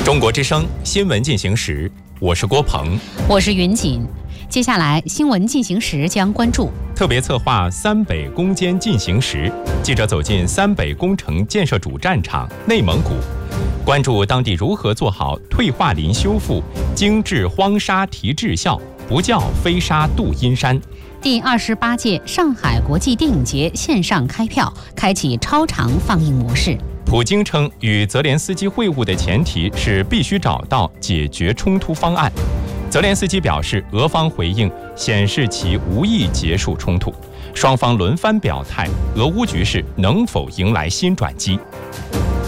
中国之声新闻进行时，我是郭鹏， 我是云锦。接下来新闻进行时将关注特别策划三北攻坚进行时，记者走进三北工程建设主战场内蒙古，关注当地如何做好退化林修复、精致荒沙提质效，不教飞沙渡阴山。 第28届上海国际电影节线上开票，开启超长放映模式。 普京称，与泽连斯基会晤的前提是必须找到解决冲突方案。泽连斯基表示，俄方回应显示其无意结束冲突，双方轮番表态，俄乌局势能否迎来新转机？